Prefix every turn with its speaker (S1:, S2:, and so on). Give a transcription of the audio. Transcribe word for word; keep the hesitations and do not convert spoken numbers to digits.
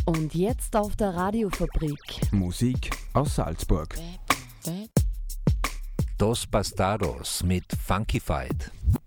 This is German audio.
S1: Und jetzt auf der Radiofabrik.
S2: Musik aus Salzburg.
S3: Dos Bastardos mit Funky Fight.